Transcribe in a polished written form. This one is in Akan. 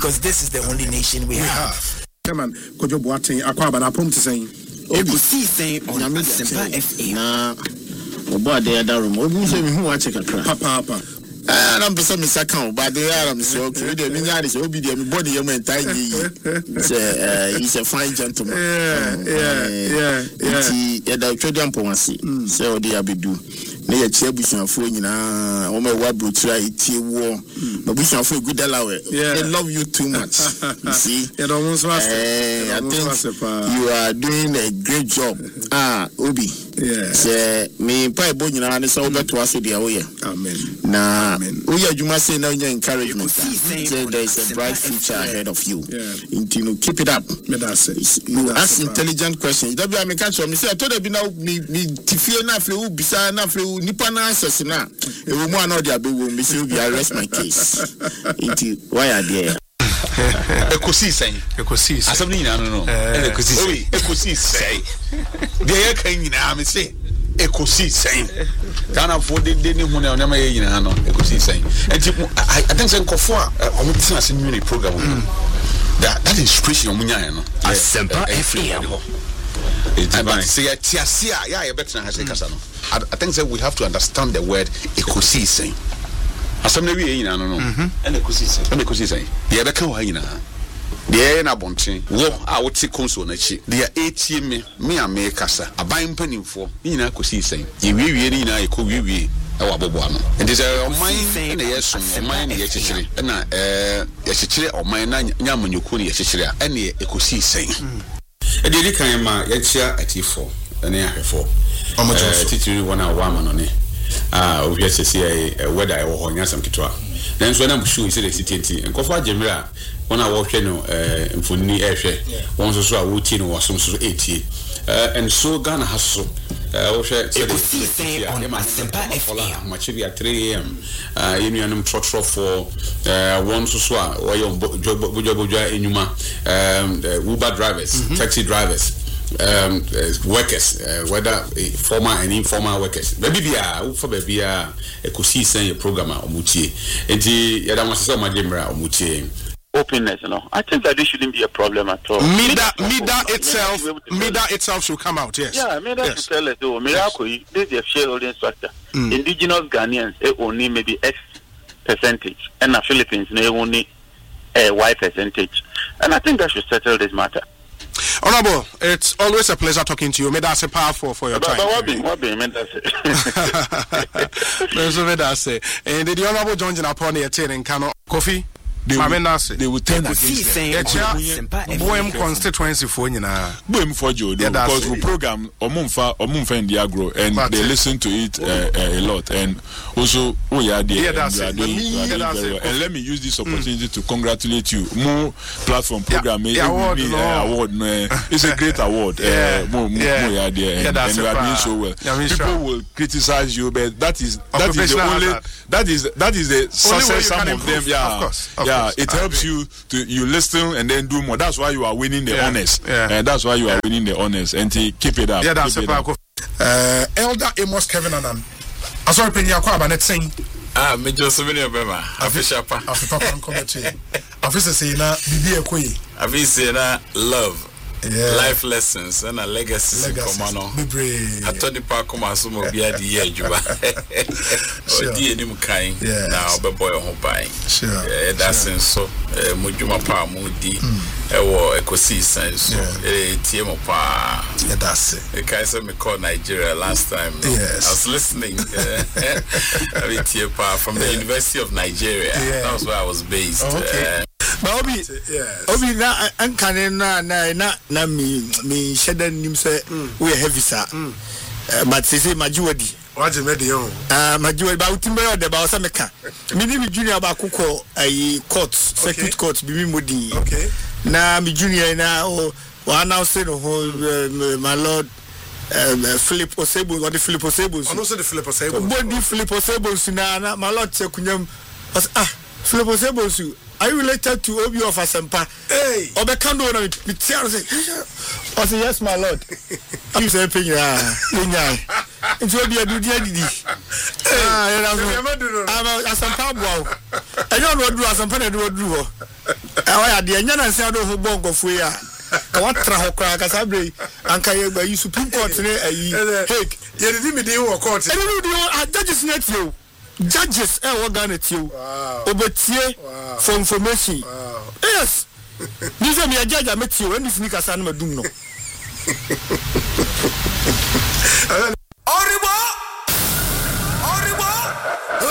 because this is the only nation we have. Come on, Kojo Boateng akwaba na pom to say. Ekusi saying on Asempa FM. Na obo ade ada room. Obi say me hu wa check akra. Papa. I'm person me second, but they are so okay. They mean that is obi dey me body your mental. He's a fine gentleman. Yeah. Da twedam ponse. Say odi abedu. Na ye chia busuafo nyina o me wa brotura itie wo. Na busuafo good alawe. They love you too much. You see? I think you are doing a great job. Obi. Yeah. Say me pa ebo nyina ne so beto ase dia wo ye. Amen. Na we adwuma say na nya encouragement. Say there is a bright future ahead of you. You keep it up. You ask intelligent questions. That be I make sure me say I told you now me tifie na afle u bisa na afle u nipa na access na e wo mu ana dia be wo me say we arrest my case. Why are there? Ekosi say. Asabni nyina no. Ekosi say. Dey kan nyina me say. Ekosi say. Ghana for the day hu na onama ye nyina no. Ekosi say. I think say nkofo a omutina se new program. That inspiration omunya no. Asempa FM. But say tiasia ya better na kasa no. I think say we have to understand the word ekosi say. Asam na wi nyina no. And ekosi say. Ye be kan wa nyina. The na bonten wo a wote konso na chi the atie me ame kasa aban mpanimfo nyina kosi sen ye wiewie ni nyina ekọ wiewie e wa bobo ano and is oman na yeso oman na ye chichire na ye chichire oman na nyamanyoko na ye chichire a na ekosi sen e dey kan ma ye chia atifo na ya hwefo titiri wona wa ma no ne obi sese weather e wo ho nyasam kitwa then so na mshu ise the city nkofo agemira wona wo hwe no mfoni ehwe won so a wo tie no wasom so etie and so Ghana has so wo hwe say on Asempa FM machivi at 3 am yenuanum trotro for won so a wo yo bojo enyuma Uber drivers taxi drivers workers whether formal and informal workers baby bia for baby ekosi sen program omutie enti yada wasese o mademra omutie openness, you know. I think that this shouldn't be a problem at all. MIDA itself should come out, yes. Yeah, MIDA should tell us, oh, Miracle, this is a shareholding structure. Indigenous Ghanaians, only maybe X percentage, and the Philippines, they only Y percentage. And I think that should settle this matter. Honorable, it's always a pleasure talking to you. May that say powerful for your time. What be? And the Honorable John Jinapone attending Kano Coffee. They will turn against them. Boem constituency for you now. Boem for you because we program Omunfa in the agro and they listen to it a lot. And also, we are there. And let me use this opportunity to congratulate you. More platform program award. It's a great award. More we are there and we are doing so well. People will criticize you, but that is the only that is the success some of them. Yeah. It helps you to listen and then do more. That's why you are winning the honors. And that's why you are winning the honors. And keep it up. Yeah, that's Elder Amos Kevin Anan. I saw Penya Kwaba net saying. Me just Bema. Official pa. Officer say na bibi ekoyi. Officer na love. Life lessons and a legacy commano. Atoni pa koma so mo bia di ye adwuma. Odi enim kan na obeboy ho ban. That's so mo dwuma pa mo di e wo ekosi sense tie mo pa. That's it. The guy said me call Nigeria last time. I was listening from the University of Nigeria. That was where I was based. But Obi na ankane na me sheda nim say we heavy sir. But say majuwadi. Waje me de yo. Majuwadi ba utimbe yo de ba o se meka. Me ni me junior ba kokọ court, circuit court bi mi modi. Okay. Na me junior na o announce no my lord Philip Osebo or the Philip Osebo. I know say the Philip Osebo. Body Philip Osebo na my lord chekunyam. Philip Osebo. Are you related to Obi of Asempa? Hey! Obekando na me tia say, I say yes my lord. You say pin ya. Into Obi adu dia didi. I'm Asempa boa. I don't know do Asempa na do ho. why the Indian say do ho bongo fu ya ka watra ho kra ka sabre anka ye gba yi Supreme Court ne ayi Hague ye did me dey wo court any do judges net you judges wo Ghana tio obetie for information yes this is me judge am tio when this nika san madum no